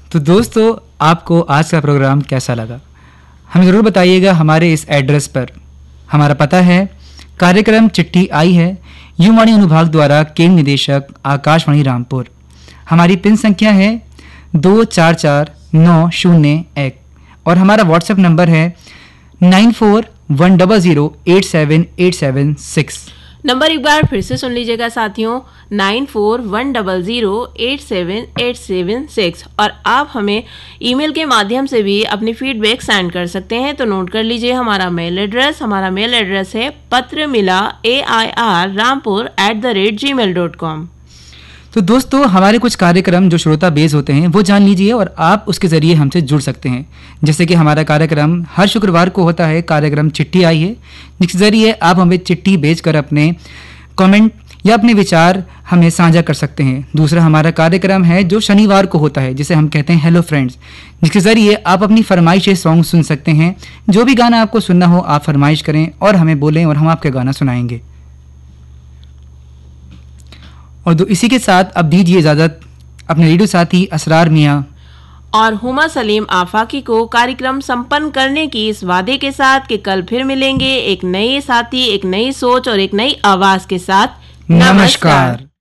तो दोस्तों, आपको आज का प्रोग्राम कैसा लगा हमें ज़रूर बताइएगा हमारे इस एड्रेस पर। हमारा पता है कार्यक्रम चिट्ठी आई है, युवाणी अनुभाग द्वारा केंद्र निदेशक आकाशवाणी रामपुर। हमारी पिन संख्या है 244901 और हमारा व्हाट्सएप नंबर है 9410087876। नंबर एक बार फिर से सुन लीजिएगा साथियों, 9410087876। और आप हमें ईमेल के माध्यम से भी अपनी फीडबैक सेंड कर सकते हैं। तो नोट कर लीजिए हमारा मेल एड्रेस। हमारा मेल एड्रेस है patraila@gmail.com। तो दोस्तों, हमारे कुछ कार्यक्रम जो श्रोता बेस होते हैं वो जान लीजिए और आप उसके ज़रिए हमसे जुड़ सकते हैं। जैसे कि हमारा कार्यक्रम हर शुक्रवार को होता है, कार्यक्रम चिट्ठी आई है, जिसके ज़रिए आप हमें चिट्ठी भेजकर अपने कमेंट या अपने विचार हमें साझा कर सकते हैं। दूसरा हमारा कार्यक्रम है जो शनिवार को होता है, जिसे हम कहते हैं हेलो फ्रेंड्स, जिसके ज़रिए आप अपनी फरमाइशें सॉन्ग सुन सकते हैं। जो भी गाना आपको सुनना हो आप फरमाइश करें और हमें बोलें और हम आपके गाना सुनाएंगे। और इसी के साथ अब दीजिए इजाज़त अपने रेडियो साथी असरार मियाँ और हुमा सलीम आफाकी को कार्यक्रम संपन्न करने की इस वादे के साथ कि कल फिर मिलेंगे एक नए साथी, एक नई सोच और एक नई आवाज के साथ। नमस्कार।